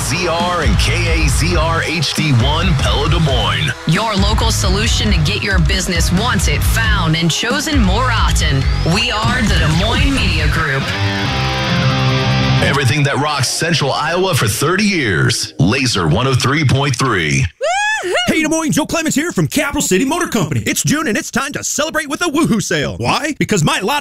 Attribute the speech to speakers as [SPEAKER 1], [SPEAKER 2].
[SPEAKER 1] KAZR and KAZR HD1 Pella Des Moines.
[SPEAKER 2] Your local solution to get your business wanted, found, and chosen more often. We are the Des Moines Media Group.
[SPEAKER 1] Everything that rocks Central Iowa for 30 years. Laser 103.3.
[SPEAKER 3] Hey, Des Moines, Joe Clemens here from Capital City Motor Company. It's June and it's time to celebrate with a woohoo sale. Why? Because my lot